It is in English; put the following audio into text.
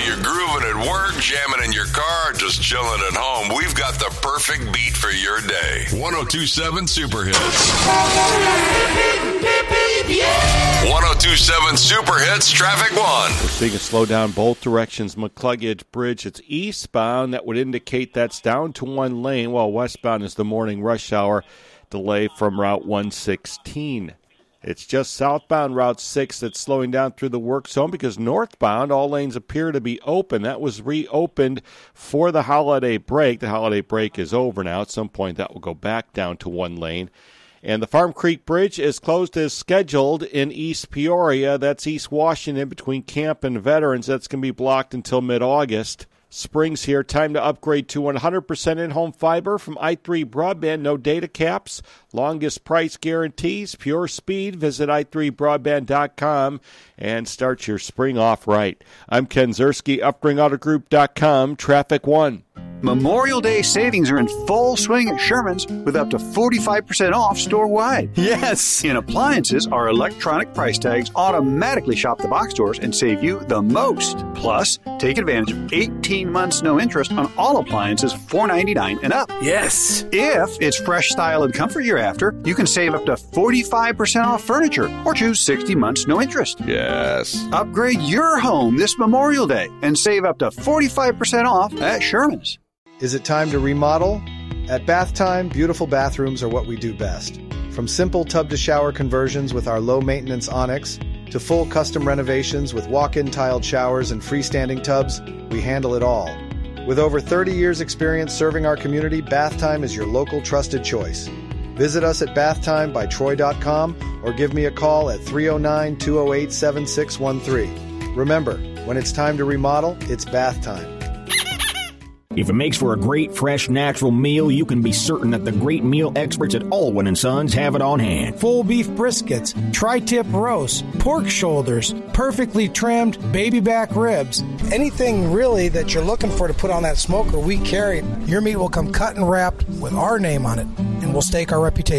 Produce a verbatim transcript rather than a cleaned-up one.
you're grooving at work, jamming in your car, just chilling at home, we've got the perfect beat for your day. one oh two point seven Super Hits. one oh two point seven Super Hits, Traffic One. So you can slow down both directions. McCluggage Bridge, it's eastbound. That would indicate that's down to one lane, while westbound is the morning rush hour delay from Route one sixteen. It's just southbound Route six that's slowing down through the work zone because northbound, all lanes appear to be open. That was reopened for the holiday break. The holiday break is over now. At some point, that will go back down to one lane. And the Farm Creek Bridge is closed as scheduled in East Peoria. That's East Washington between Camp and Veterans. That's going to be blocked until mid-August. Spring's here. Time to upgrade to one hundred percent in-home fiber from i three Broadband. No data caps. Longest price guarantees. Pure speed. Visit i three broadband dot com and start your spring off right. I'm Ken Zerski, upring auto group dot com. Traffic One. Memorial Day savings are in full swing at Sherman's with up to forty-five percent off store-wide. Yes! In appliances, our electronic price tags automatically shop the box stores and save you the most. Plus, take advantage of eighteen months no interest on all appliances four ninety-nine and up. Yes! If it's fresh style and comfort you're after, you can save up to forty-five percent off furniture or choose sixty months no interest. Yes. Upgrade your home this Memorial Day and save up to forty-five percent off at Sherman's. Is it time to remodel? At Bath Time, beautiful bathrooms are what we do best. From simple tub-to-shower conversions with our low-maintenance Onyx to full custom renovations with walk-in tiled showers and freestanding tubs, we handle it all. With over thirty years experience serving our community, Bath Time is your local trusted choice. Visit us at bath time by troy dot com or give me a call at three oh nine, two oh eight, seven six one three. Remember, when it's time to remodel, it's Bath Time. If it makes for a great, fresh, natural meal, you can be certain that the great meal experts at Alwyn and Sons have it on hand. Full beef briskets, tri-tip roasts, pork shoulders, perfectly trimmed baby back ribs. Anything really that you're looking for to put on that smoker, we carry. Your meat will come cut and wrapped with our name on it, and we'll stake our reputation.